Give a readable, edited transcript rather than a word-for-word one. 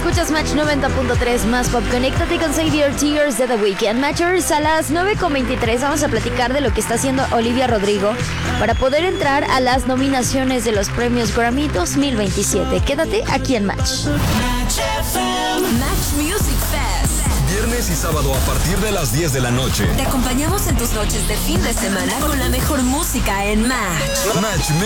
Escuchas Match 90.3 más pop. Conéctate con Save Your Tears de The Weeknd. Matchers, a las 9.23 vamos a platicar de lo que está haciendo Olivia Rodrigo para poder entrar a las nominaciones de los premios Grammy 2027. Quédate aquí en Match. Match Music Fest. Viernes y sábado a partir de las 10 de la noche. Te acompañamos en tus noches de fin de semana con la mejor música en Match. Match